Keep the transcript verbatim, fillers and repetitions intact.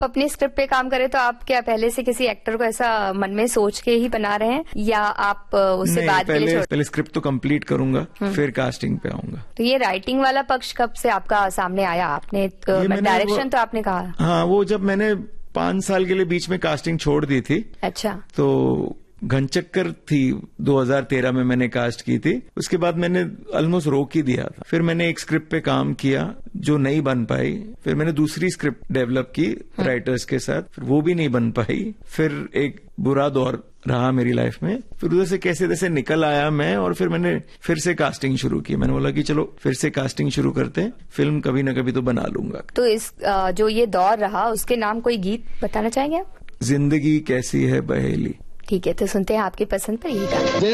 अपनी स्क्रिप्ट पे काम करें तो आप क्या पहले से किसी एक्टर को ऐसा मन में सोच के ही बना रहे हैं या आप उससे बाद पहले, के लिए पहले स्क्रिप्ट तो कंप्लीट करूंगा फिर कास्टिंग पे आऊंगा। तो ये राइटिंग वाला पक्ष कब से आपका सामने आया? आपने डायरेक्शन तो आपने कहा, हाँ, वो जब मैंने पांच साल के लिए बीच में कास्टिंग छोड़ दी थी। अच्छा। तो घनचक्कर थी दो हज़ार तेरह में मैंने कास्ट की थी, उसके बाद मैंने ऑलमोस्ट रोक ही दिया था। फिर मैंने एक स्क्रिप्ट पे काम किया जो नहीं बन पाई, फिर मैंने दूसरी स्क्रिप्ट डेवलप की राइटर्स के साथ, फिर वो भी नहीं बन पाई। फिर एक बुरा दौर रहा मेरी लाइफ में, फिर उधर से कैसे तैसे निकल आया मैं, और फिर मैंने फिर से कास्टिंग शुरू की। मैंने बोला कि चलो फिर से कास्टिंग शुरू करते हैं, फिल्म कभी न कभी तो बना लूंगा। तो इस जो ये दौर रहा उसके नाम कोई गीत बताना चाहेंगे आप? जिंदगी कैसी है बहेली। ठीक है, तो सुनते हैं आपकी पसंद पर ये गाना।